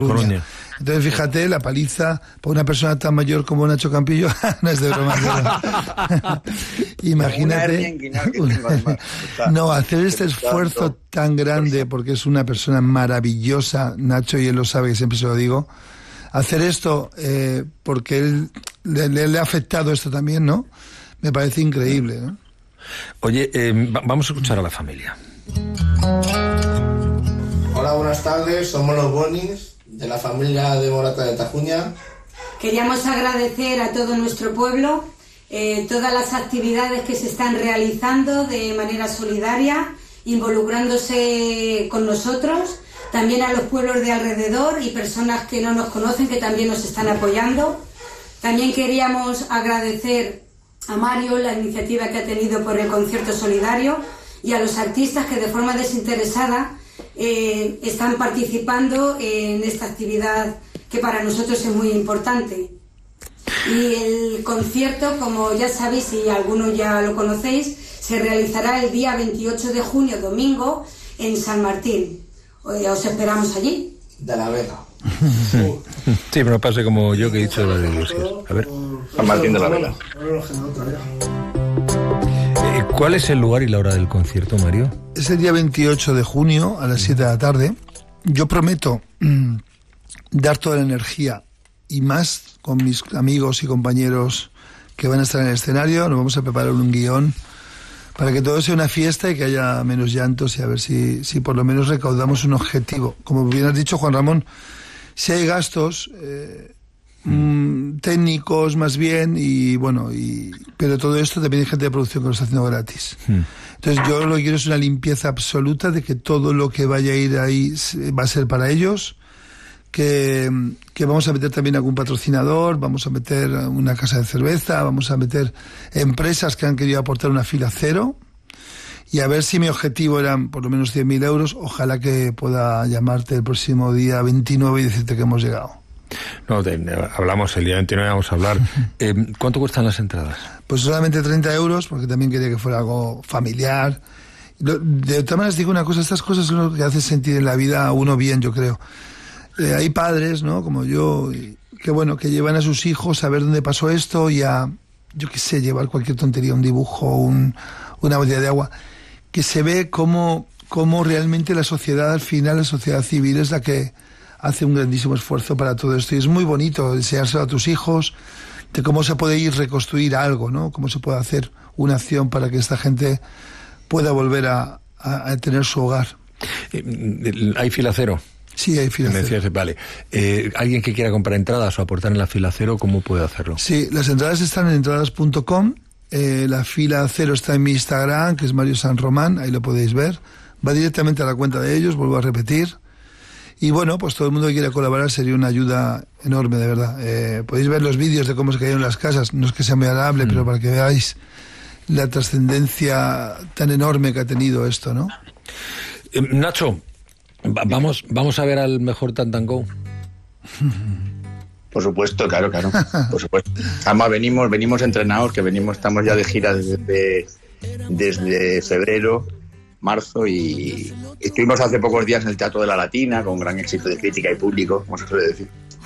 Coruña. Entonces, fíjate, la paliza por una persona tan mayor como Nacho Campillo no es de broma. Imagínate. No, hacer este esfuerzo tan grande, porque es una persona maravillosa, Nacho, y él lo sabe, que siempre se lo digo. Hacer esto porque él le ha afectado esto también, ¿no? Me parece increíble, ¿no? Oye, vamos a escuchar a la familia. Hola, buenas tardes, somos los Bonis de la familia de Morata de Tajuña. Queríamos agradecer a todo nuestro pueblo todas las actividades que se están realizando de manera solidaria, involucrándose con nosotros, también a los pueblos de alrededor y personas que no nos conocen que también nos están apoyando. También queríamos agradecer a Mario la iniciativa que ha tenido por el concierto solidario y a los artistas que de forma desinteresada están participando en esta actividad que para nosotros es muy importante. Y el concierto, como ya sabéis y algunos ya lo conocéis, se realizará el día 28 de junio, domingo, en San Martín. Os esperamos allí. De la Vega. Sí, pero no pase como yo que he dicho de las iglesias. A ver. San Martín de la Vega. ¿Cuál es el lugar y la hora del concierto, Mario? Es el día 28 de junio a las 7 de la tarde. Yo prometo dar toda la energía y más con mis amigos y compañeros que van a estar en el escenario. Nos vamos a preparar un guión para que todo sea una fiesta y que haya menos llantos y a ver si por lo menos recaudamos un objetivo. Como bien has dicho, Juan Ramón, si hay gastos técnicos más bien pero todo esto también hay gente de producción que lo está haciendo gratis. Entonces yo lo que quiero es una limpieza absoluta de que todo lo que vaya a ir ahí va a ser para ellos, que vamos a meter también algún patrocinador, vamos a meter una casa de cerveza, vamos a meter empresas que han querido aportar una fila cero, y a ver si mi objetivo eran por lo menos 100.000 euros, ojalá que pueda llamarte el próximo día 29 y decirte que hemos llegado. No, hablamos el día 29, vamos a hablar. ¿Cuánto cuestan las entradas? Pues solamente 30 euros, porque también quería que fuera algo familiar. De todas maneras, digo una cosa, estas cosas son lo que hacen sentir en la vida a uno bien, yo creo. Hay padres, ¿no?, como yo, que llevan a sus hijos a ver dónde pasó esto y a, yo qué sé, llevar cualquier tontería, un dibujo, una botella de agua, que se ve cómo realmente la sociedad, al final, la sociedad civil es la que hace un grandísimo esfuerzo para todo esto, y es muy bonito enseñárselo a tus hijos de cómo se puede reconstruir algo, ¿no? Cómo se puede hacer una acción para que esta gente pueda volver a tener su hogar. ¿Hay fila cero? Sí, hay fila cero. Vale. ¿Alguien que quiera comprar entradas o aportar en la fila cero, cómo puede hacerlo? Sí, las entradas están en entradas.com, la fila cero está en mi Instagram, que es Mario San Román, ahí lo podéis ver. Va directamente a la cuenta de ellos, vuelvo a repetir. Y bueno, pues todo el mundo que quiera colaborar sería una ayuda enorme, de verdad. Podéis ver los vídeos de cómo se cayeron las casas, no es que sea muy agradable, pero para que veáis la trascendencia tan enorme que ha tenido esto, ¿no? Nacho, vamos a ver al mejor Tantango. Por supuesto, claro, por supuesto. Además venimos entrenados, estamos ya de gira desde febrero, marzo, y estuvimos hace pocos días en el Teatro de la Latina con gran éxito de crítica y público, como se suele decir.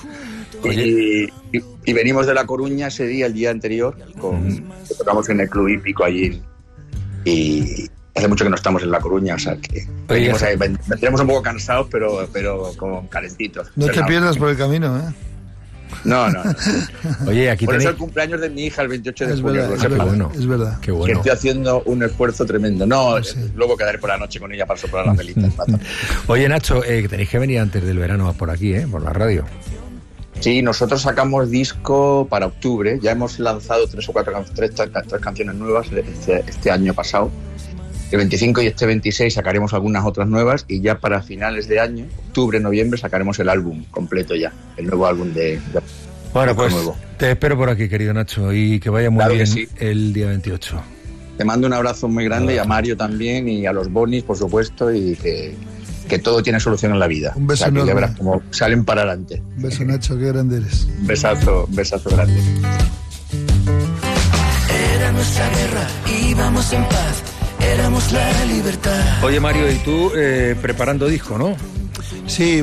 Y venimos de La Coruña ese día, el día anterior, tocamos en el Club Hípico allí, y hace mucho que no estamos en La Coruña, o sea que vendremos un poco cansados, pero con calentitos. No te pierdas por el camino, ¿eh? No. Oye, aquí por eso el cumpleaños de mi hija el 28 de junio. Es verdad. Qué bueno. Que estoy haciendo un esfuerzo tremendo. Luego quedaré por la noche con ella para soplar las velitas. Oye, Nacho, tenéis que venir antes del verano por aquí, por la radio. Sí, nosotros sacamos disco para octubre. Ya hemos lanzado tres canciones nuevas este año pasado. El 25 y este 26 sacaremos algunas otras nuevas, y ya para finales de año, octubre, noviembre, sacaremos el álbum completo ya, el nuevo álbum de bueno, pues nuevo. Te espero por aquí, querido Nacho, y que vaya muy bien el día 28. Te mando un abrazo muy grande, y a Mario también, y a los Bonis, por supuesto, y que todo tiene solución en la vida. Un beso enorme. Que ya verás cómo salen para adelante. Un beso, Nacho, qué grande eres. Un besazo grande. Era nuestra guerra, íbamos en paz. Éramos la libertad. Oye, Mario, y tú preparando disco, ¿no? Sí,